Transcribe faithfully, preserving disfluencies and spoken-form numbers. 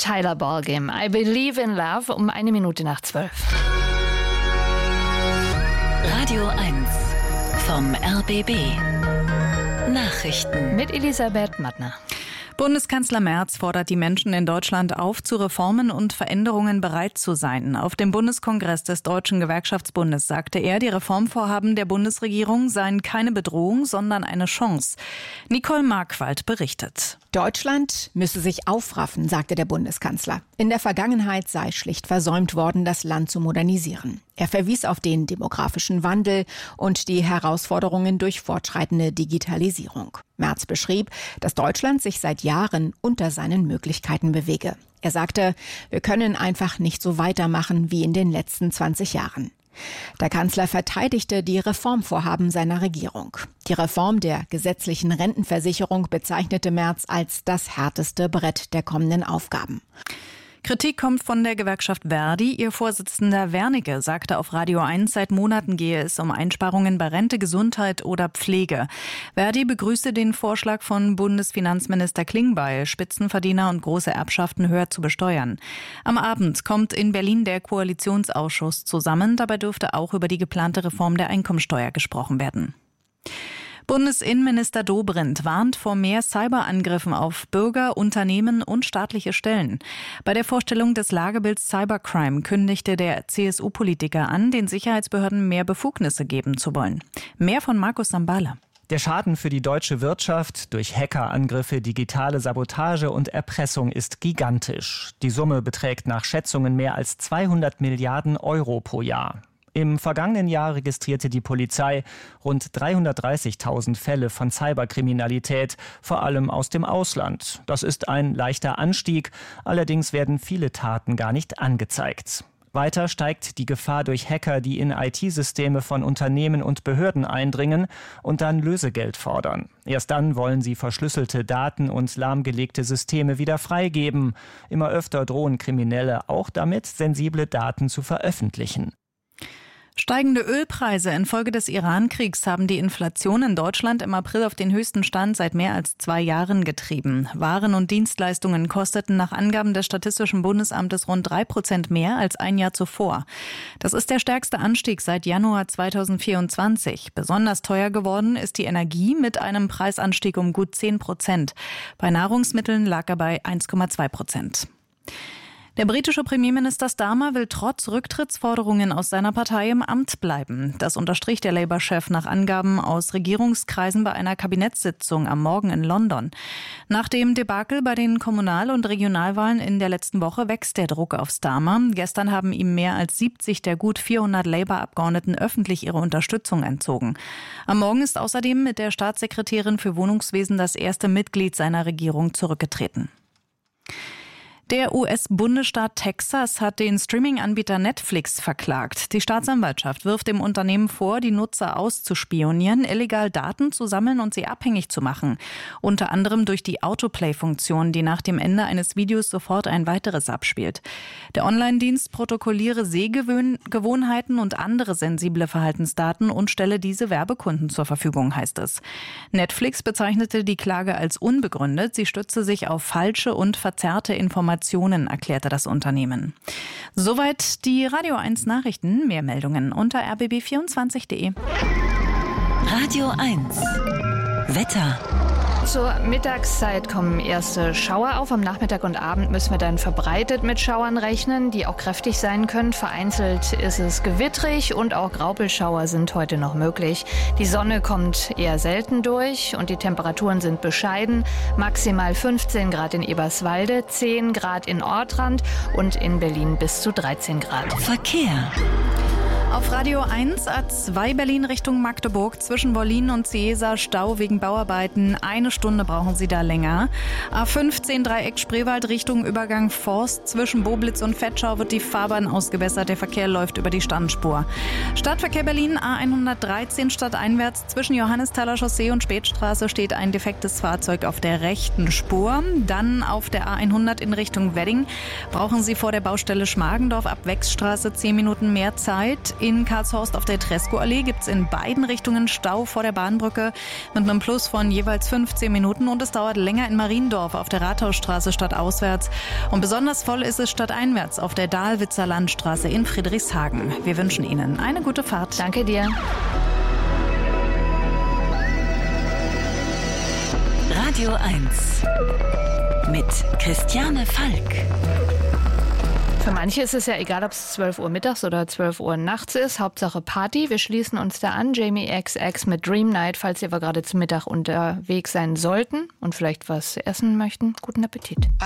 Tyler Ballgame. I Believe in Love um eine Minute nach zwölf. Radio eins vom R B B. Nachrichten mit Elisabeth Mattner. Bundeskanzler Merz fordert die Menschen in Deutschland auf, zu Reformen und Veränderungen bereit zu sein. Auf dem Bundeskongress des Deutschen Gewerkschaftsbundes sagte er, die Reformvorhaben der Bundesregierung seien keine Bedrohung, sondern eine Chance. Nicole Markwald berichtet. Deutschland müsse sich aufraffen, sagte der Bundeskanzler. In der Vergangenheit sei schlicht versäumt worden, das Land zu modernisieren. Er verwies auf den demografischen Wandel und die Herausforderungen durch fortschreitende Digitalisierung. Merz beschrieb, dass Deutschland sich seit Jahren unter seinen Möglichkeiten bewege. Er sagte, wir können einfach nicht so weitermachen wie in den letzten zwanzig Jahren. Der Kanzler verteidigte die Reformvorhaben seiner Regierung. Die Reform der gesetzlichen Rentenversicherung bezeichnete Merz als das härteste Brett der kommenden Aufgaben. Kritik kommt von der Gewerkschaft Verdi. Ihr Vorsitzender Wernicke sagte auf Radio eins, seit Monaten gehe es um Einsparungen bei Rente, Gesundheit oder Pflege. Verdi begrüßte den Vorschlag von Bundesfinanzminister Klingbeil, Spitzenverdiener und große Erbschaften höher zu besteuern. Am Abend kommt in Berlin der Koalitionsausschuss zusammen. Dabei dürfte auch über die geplante Reform der Einkommensteuer gesprochen werden. Bundesinnenminister Dobrindt warnt vor mehr Cyberangriffen auf Bürger, Unternehmen und staatliche Stellen. Bei der Vorstellung des Lagebilds Cybercrime kündigte der C S U-Politiker an, den Sicherheitsbehörden mehr Befugnisse geben zu wollen. Mehr von Markus Sambala. Der Schaden für die deutsche Wirtschaft durch Hackerangriffe, digitale Sabotage und Erpressung ist gigantisch. Die Summe beträgt nach Schätzungen mehr als zweihundert Milliarden Euro pro Jahr. Im vergangenen Jahr registrierte die Polizei rund dreihundertdreißigtausend Fälle von Cyberkriminalität, vor allem aus dem Ausland. Das ist ein leichter Anstieg, allerdings werden viele Taten gar nicht angezeigt. Weiter steigt die Gefahr durch Hacker, die in I T-Systeme von Unternehmen und Behörden eindringen und dann Lösegeld fordern. Erst dann wollen sie verschlüsselte Daten und lahmgelegte Systeme wieder freigeben. Immer öfter drohen Kriminelle auch damit, sensible Daten zu veröffentlichen. Steigende Ölpreise infolge des Iran-Kriegs haben die Inflation in Deutschland im April auf den höchsten Stand seit mehr als zwei Jahren getrieben. Waren und Dienstleistungen kosteten nach Angaben des Statistischen Bundesamtes rund drei Prozent mehr als ein Jahr zuvor. Das ist der stärkste Anstieg seit Januar zweitausendvierundzwanzig. Besonders teuer geworden ist die Energie mit einem Preisanstieg um gut zehn Prozent. Bei Nahrungsmitteln lag er bei eins Komma zwei Prozent. Der britische Premierminister Starmer will trotz Rücktrittsforderungen aus seiner Partei im Amt bleiben. Das unterstrich der Labour-Chef nach Angaben aus Regierungskreisen bei einer Kabinettssitzung am Morgen in London. Nach dem Debakel bei den Kommunal- und Regionalwahlen in der letzten Woche wächst der Druck auf Starmer. Gestern haben ihm mehr als siebzig der gut vierhundert Labour-Abgeordneten öffentlich ihre Unterstützung entzogen. Am Morgen ist außerdem mit der Staatssekretärin für Wohnungswesen das erste Mitglied seiner Regierung zurückgetreten. Der U S-Bundesstaat Texas hat den Streaming-Anbieter Netflix verklagt. Die Staatsanwaltschaft wirft dem Unternehmen vor, die Nutzer auszuspionieren, illegal Daten zu sammeln und sie abhängig zu machen. Unter anderem durch die Autoplay-Funktion, die nach dem Ende eines Videos sofort ein weiteres abspielt. Der Online-Dienst protokolliere Sehgewohnheiten und andere sensible Verhaltensdaten und stelle diese Werbekunden zur Verfügung, heißt es. Netflix bezeichnete die Klage als unbegründet. Sie stütze sich auf falsche und verzerrte Informationen, erklärte das Unternehmen. Soweit die Radio eins Nachrichten. Mehr Meldungen unter r b b vierundzwanzig punkt d e. Radio eins Wetter. Zur Mittagszeit kommen erste Schauer auf. Am Nachmittag und Abend müssen wir dann verbreitet mit Schauern rechnen, die auch kräftig sein können. Vereinzelt ist es gewittrig und auch Graupelschauer sind heute noch möglich. Die Sonne kommt eher selten durch und die Temperaturen sind bescheiden. Maximal fünfzehn Grad in Eberswalde, zehn Grad in Ortrand und in Berlin bis zu dreizehn Grad. Verkehr. Auf Radio eins A zwei Berlin Richtung Magdeburg zwischen Wollin und Ciesa Stau wegen Bauarbeiten. Eine Stunde brauchen Sie da länger. A fünfzehn Dreieck Spreewald Richtung Übergang Forst. Zwischen Boblitz und Vetschau wird die Fahrbahn ausgebessert. Der Verkehr läuft über die Standspur. Stadtverkehr Berlin A hundertdreizehn stadteinwärts. Zwischen Johannesthaler Chaussee und Spätstraße steht ein defektes Fahrzeug auf der rechten Spur. Dann auf der A hundert in Richtung Wedding brauchen Sie vor der Baustelle Schmargendorf ab Wechsstraße zehn Minuten mehr Zeit. In Karlshorst auf der Tresco-Allee gibt es in beiden Richtungen Stau vor der Bahnbrücke mit einem Plus von jeweils fünfzehn Minuten und es dauert länger in Mariendorf auf der Rathausstraße stadtauswärts. Und besonders voll ist es stadteinwärts auf der Dahlwitzer Landstraße in Friedrichshagen. Wir wünschen Ihnen eine gute Fahrt. Danke dir. Radio eins mit Christiane Falk. Für manche ist es ja egal, ob es zwölf Uhr mittags oder zwölf Uhr nachts ist. Hauptsache Party. Wir schließen uns da an. Jamie X X mit Dream Night, falls Sie aber gerade zu Mittag unterwegs sein sollten und vielleicht was essen möchten. Guten Appetit.